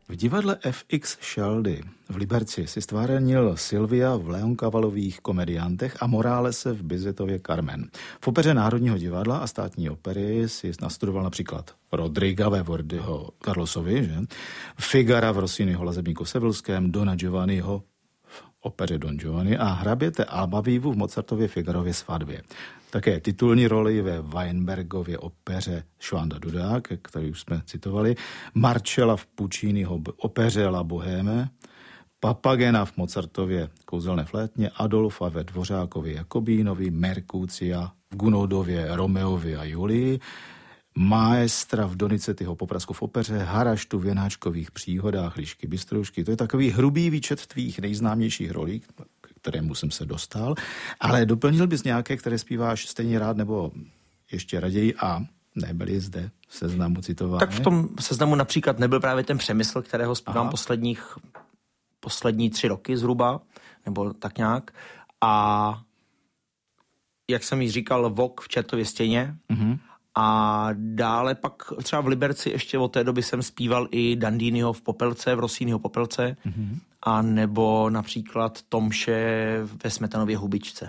V divadle FX Sheldy v Liberci si stvárnil Sylvia v Leoncavalových komediantech a Morálese v Bizetově Carmen. V opeře Národního divadla a Státní opery si nastudoval například Rodriga ve Verdiho Carlosovi, že? Figara v Rossiniho Lazebníku Sevillském, Dona Giovanniho v opeře Don Giovanni a hraběte Almavivu v Mozartově Figarově svatbě. Také titulní roli ve Weinbergově opeře Švanda Dudák, který už jsme citovali, Marcella v Pucciniho opeře La Bohème, Papagena v Mozartově Kouzelné flétně, Adolfa ve Dvořákově Jakobínovi, Merkucia v Gounodově Romeovi a Julii, Maestra v Donizettiho Poprasku v opeře, Haraštu v Janáčkových příhodách Lišky Bystroušky. To je takový hrubý výčet tvých nejznámějších rolí, kterému jsem se dostal, ale doplnil bys nějaké, které zpíváš stejně rád nebo ještě raději a nebyly zde v seznamu citované? Tak v tom seznamu například nebyl právě ten Přemysl, kterého zpívám poslední 3 roky zhruba, nebo tak nějak. A jak jsem již říkal, Vok v Čertově stěně. A dále pak třeba v Liberci ještě od té doby jsem zpíval i Dandiniho v Popelce, v Rossiniho Popelce, a nebo například Tomše ve Smetanově Hubičce.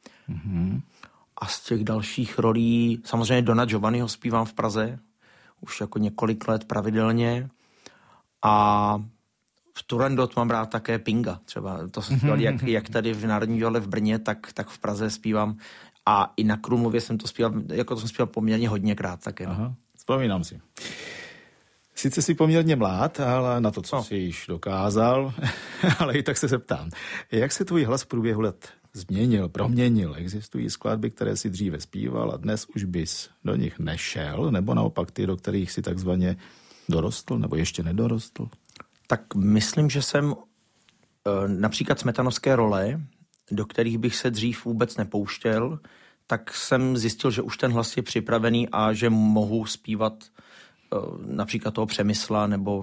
A z těch dalších rolí samozřejmě Dona Giovanniho zpívám v Praze už jako několik let pravidelně a v Turandot mám rád také Pinga třeba. To jsem zpíval jak tady v Národním divadle v Brně, tak v Praze zpívám. A i na Krumlově jsem to zpíval, jako to jsem zpíval poměrně hodněkrát také. Aha, vzpomínám si. Sice jsi poměrně mlád, ale na to, co jsi již dokázal, ale i tak se zeptám. Jak se tvůj hlas v průběhu let změnil, proměnil? Existují skladby, které si dříve zpíval a dnes už bys do nich nešel, nebo naopak ty, do kterých si takzvaně dorostl, nebo ještě nedorostl? Tak myslím, že jsem například smetanovské role, do kterých bych se dřív vůbec nepouštěl, tak jsem zjistil, že už ten hlas je připravený a že mohu zpívat například toho Přemysla, nebo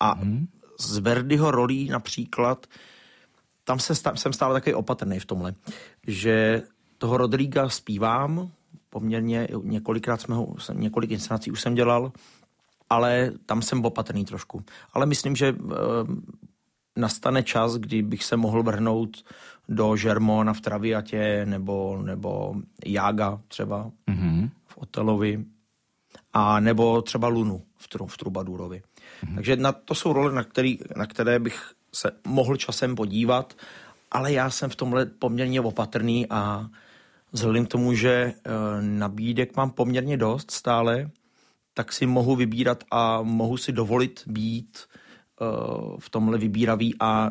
z Verdiho rolí například, tam jsem stále taky opatrný v tomhle, že toho Rodriga zpívám poměrně několikrát, několik inscenací už jsem dělal, ale tam jsem opatrný trošku. Ale myslím, že nastane čas, kdy bych se mohl vrhnout do Žermona v Traviatě nebo Jága třeba v Otelovi a nebo třeba Lunu v Trubadurovi. Takže to jsou role, na které bych se mohl časem podívat, ale já jsem v tomhle poměrně opatrný a vzhledem k tomu, že nabídek mám poměrně dost stále, tak si mohu vybírat a mohu si dovolit být v tomhle vybíravý a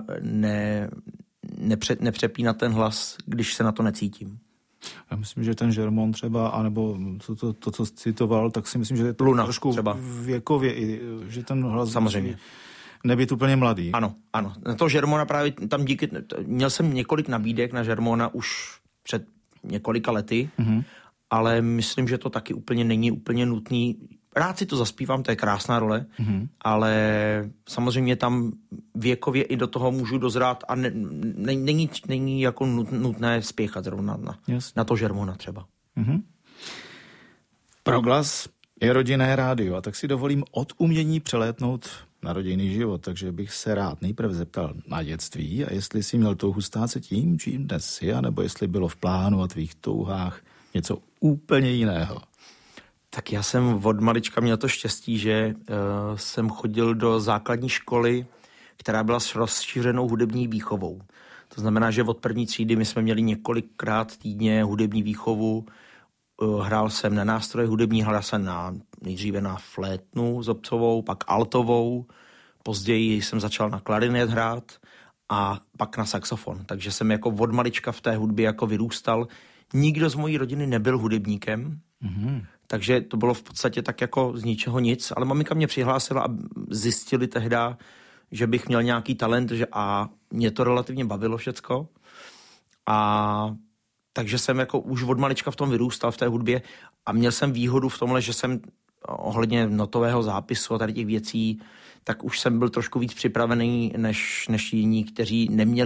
nepřepínat ten hlas, když se na to necítím. Já myslím, že ten Žermon třeba, anebo to, co citoval, tak si myslím, že je to Luna, trošku třeba věkově, že ten hlas samozřejmě nebýt úplně mladý. Ano. Na to Žermona právě tam měl jsem několik nabídek na Žermona už před několika lety, ale myslím, že to taky není úplně nutný. Rád si to zaspívám, to je krásná role, ale samozřejmě tam věkově i do toho můžu dozrát a není jako nutné spěchat zrovna na to Žermona třeba. Proglas je rodinné rádio, a tak si dovolím od umění přelétnout na rodinný život, takže bych se rád nejprve zeptal na dětství a jestli jsi měl touhu stát se tím, čím dnes jsi, anebo jestli bylo v plánu a tvých touhách něco úplně jiného. Tak já jsem od malička měl to štěstí, že jsem chodil do základní školy, která byla s rozšířenou hudební výchovou. To znamená, že od první třídy my jsme měli několikrát týdně hudební výchovu. Hrál jsem na nástroje hudební, hrál jsem nejdříve na flétnu zobcovou, pak altovou, později jsem začal na klarinet hrát a pak na saxofon. Takže jsem jako od malička v té hudbě jako vyrůstal. Nikdo z mojí rodiny nebyl hudebníkem, takže to bylo v podstatě tak jako z ničeho nic, ale maminka mě přihlásila a zjistili tehda, že bych měl nějaký talent a mě to relativně bavilo všecko. A takže jsem jako už od malička v tom vyrůstal v té hudbě a měl jsem výhodu v tomhle, že jsem ohledně notového zápisu a tady těch věcí, tak už jsem byl trošku víc připravený než jiní, kteří neměli